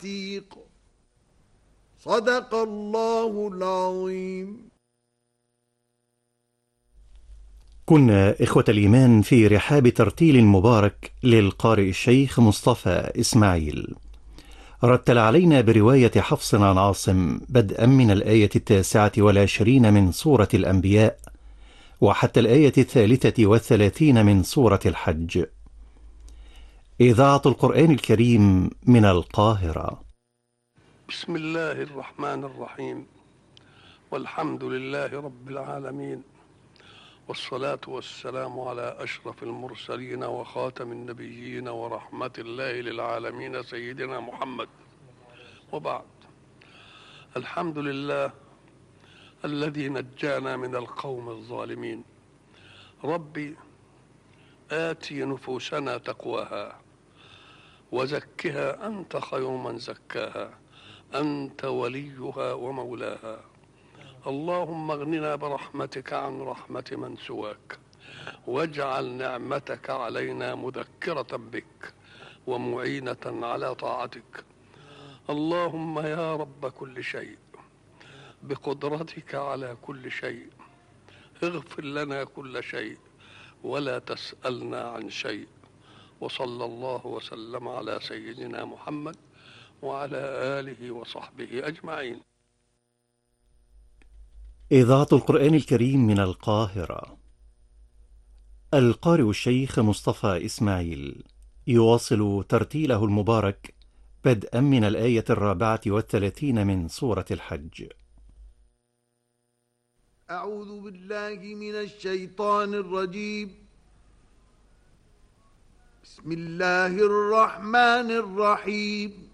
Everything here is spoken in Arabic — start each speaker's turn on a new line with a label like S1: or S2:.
S1: عتيق. صدق الله العظيم.
S2: كنا إخوة الإيمان في رحاب ترتيل مبارك للقارئ الشيخ مصطفى إسماعيل. رتل علينا برواية حفص عن عاصم بدءا من الآية 29 من سورة الأنبياء وحتى الآية 33 من سورة الحج. إذاعة القرآن الكريم من القاهرة.
S3: بسم الله الرحمن الرحيم، والحمد لله رب العالمين، والصلاة والسلام على أشرف المرسلين وخاتم النبيين ورحمة الله للعالمين سيدنا محمد. وبعد، الحمد لله الذي نجانا من القوم الظالمين. ربي آتي نفوسنا تقواها وزكها أنت خير من زكاها، أنت وليها ومولاها. اللهم اغننا برحمتك عن رحمة من سواك، واجعل نعمتك علينا مذكرة بك ومعينة على طاعتك. اللهم يا رب كل شيء، بقدرتك على كل شيء، اغفر لنا كل شيء ولا تسألنا عن شيء. وصلى الله وسلم على سيدنا محمد وعلى آله وصحبه أجمعين.
S2: إذاعة القرآن الكريم من القاهرة. القارئ الشيخ مصطفى إسماعيل يواصل ترتيله المبارك بدءا من الآية 34 من سورة الحج.
S1: أعوذ بالله من الشيطان الرجيم. بسم الله الرحمن الرحيم.